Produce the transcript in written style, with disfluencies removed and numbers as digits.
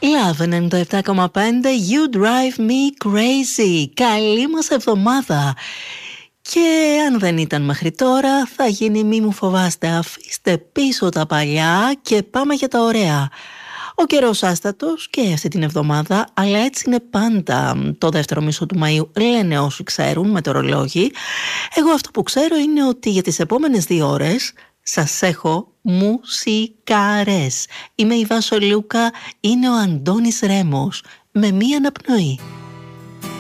Love 97,5 You Drive Me Crazy. Καλή μας εβδομάδα. Και αν δεν ήταν μέχρι τώρα, θα γίνει μη μου φοβάστε. Αφήστε πίσω τα παλιά και πάμε για τα ωραία. Ο καιρός άστατος και αυτή την εβδομάδα, αλλά έτσι είναι πάντα το δεύτερο μισό του Μαΐου, λένε όσοι ξέρουν, μετεωρολόγοι. Εγώ αυτό που ξέρω είναι ότι για τις επόμενες 2 ώρες σας έχω μουσικάρες. Είμαι η Βάσο Λούκα, είναι ο Αντώνης Ρέμος, με μία αναπνοή.